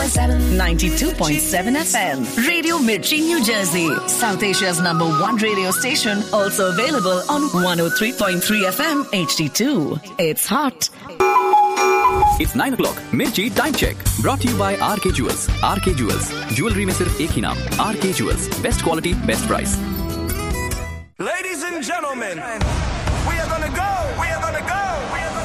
92.7 FM. Radio Mirchi, New Jersey. South Asia's #1 radio station. Also available on 103.3 FM HD2. It's hot. It's 9 o'clock. Mirchi time check. Brought to you by RK Jewels. RK Jewels. Jewelry में सिर्फ एक ही नाम. RK Jewels. Best quality, best price. Ladies and gentlemen, we are gonna go.